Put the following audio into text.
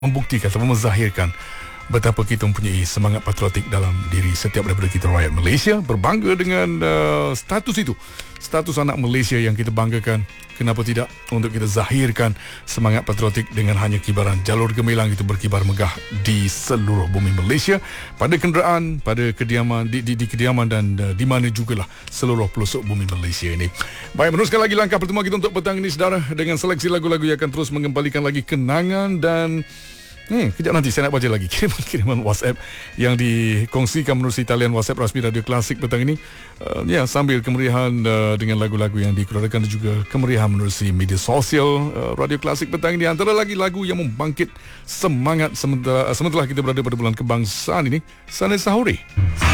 membuktikan atau menzahirkan betapa kita mempunyai semangat patriotik dalam diri setiap daripada kita rakyat Malaysia, berbangga dengan status itu, status anak Malaysia yang kita banggakan. Kenapa tidak untuk kita zahirkan semangat patriotik dengan hanya kibaran jalur gemilang itu berkibar megah di seluruh bumi Malaysia, pada kenderaan, pada kediaman, di kediaman dan di mana jugalah seluruh pelosok bumi Malaysia ini. Baik, meneruskan lagi langkah pertemuan kita untuk petang ini, saudara, dengan seleksi lagu-lagu yang akan terus mengembalikan lagi kenangan dan kejap nanti saya nak baca lagi kiriman WhatsApp yang dikongsikan menerusi talian WhatsApp rasmi Radio Klasik petang ini. Sambil kemeriahan dengan lagu-lagu yang dikeluarkan dan juga kemeriahan menerusi media sosial Radio Klasik petang ini. Antara lagi lagu yang membangkit semangat sementara kita berada pada bulan kebangsaan ini, Sana Sahuri.